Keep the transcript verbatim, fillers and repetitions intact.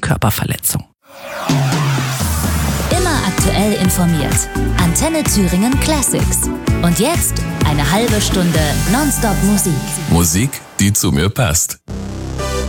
Körperverletzung. Immer aktuell informiert. Antenne Thüringen Classics. Und jetzt eine halbe Stunde Nonstop Musik. Musik, die zu mir passt.